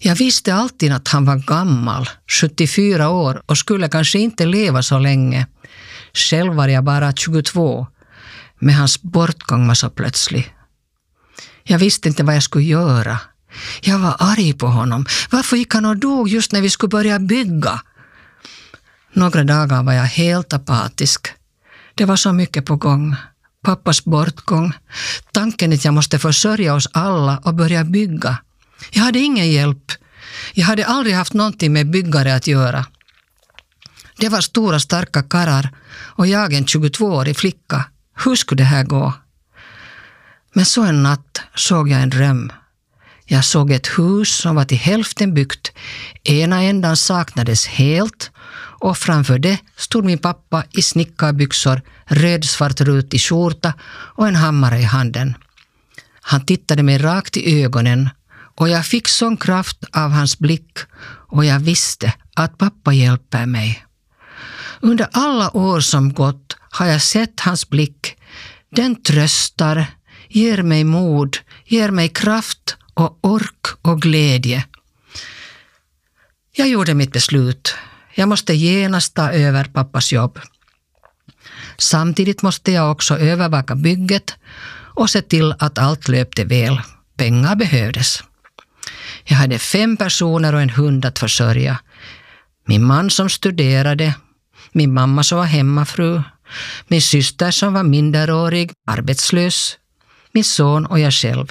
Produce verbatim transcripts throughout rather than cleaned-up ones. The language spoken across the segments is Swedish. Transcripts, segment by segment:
Jag visste alltid att han var gammal, sjuttiofyra år, och skulle kanske inte leva så länge. Själv var jag bara tjugotvå, men hans bortgång var så plötslig. Jag visste inte vad jag skulle göra. Jag var arg på honom. Varför gick han och dog just när vi skulle börja bygga? Några dagar var jag helt apatisk. Det var så mycket på gång. Pappas bortgång. Tanken att jag måste försörja oss alla och börja bygga. Jag hade ingen hjälp. Jag hade aldrig haft någonting med byggare att göra. Det var stora starka karrar och jag en tjugotvåårig flicka. Hur skulle det här gå? Men så en natt såg jag en dröm. Jag såg ett hus som var till hälften byggt. Ena ändan saknades helt och framför det stod min pappa i snickarbyxor, röd-svart rutig skjorta och en hammare i handen. Han tittade mig rakt i ögonen och jag fick sån kraft av hans blick och jag visste att pappa hjälper mig. Under alla år som gått har jag sett hans blick. Den tröstar, ger mig mod, ger mig kraft och ork och glädje. Jag gjorde mitt beslut. Jag måste genast ta över pappas jobb. Samtidigt måste jag också övervaka bygget och se till att allt löpte väl. Pengar behövdes. Jag hade fem personer och en hund att försörja. Min man som studerade, min mamma som var hemmafru, min syster som var minderårig, arbetslös, min son och jag själv.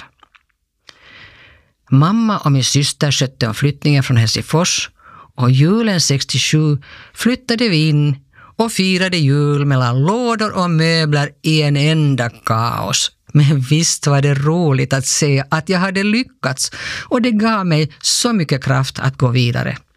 Mamma och min syster skötte om flyttningen från Helsingfors och julen sextiosju flyttade vi in och firade jul mellan lådor och möbler i en enda kaos. Men visst var det roligt att se att jag hade lyckats och det gav mig så mycket kraft att gå vidare.